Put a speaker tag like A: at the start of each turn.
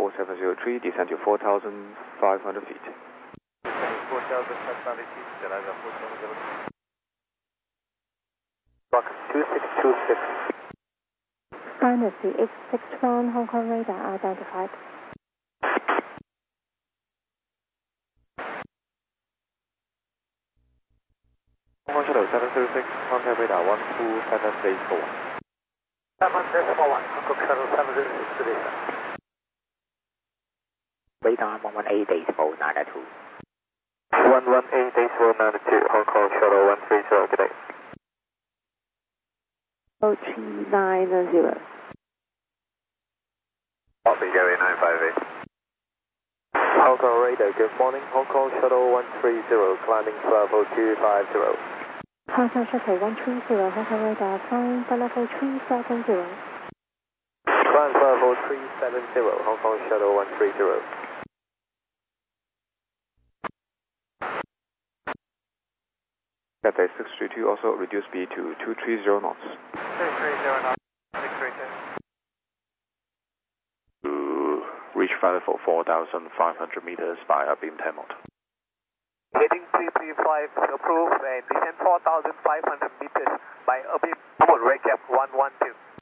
A: 4703, descend to 4,500 feet.
B: 4,500 feet, Jalaga 4703.
C: Block 2626.
D: Dynasty X61 Hong Kong radar identified.
B: Hong Kong Shuttle 706, Hong Kong radar 127.41.
C: 7.1, Hong Kong Shuttle 706 to descend.
E: Radar 118.92.
C: 118.92, Hong Kong Shuttle 130, good day.
D: 0390.
C: Copy, Gary 958. Hong Kong radar, good morning. Hong Kong Shuttle 130, climbing level 250.
D: Hong Kong Shuttle 130, Hong Kong radar, flying the level 370.
C: Climb level 370, Hong Kong Shuttle 130.
A: Cathay 632, also reduce speed to 230 knots.
B: 230 knots, 632.
F: To reach flight level 4,500 meters by beam 10 knot.
C: Heading 335 approved and descend 4,500 meters by beam. Recap 112.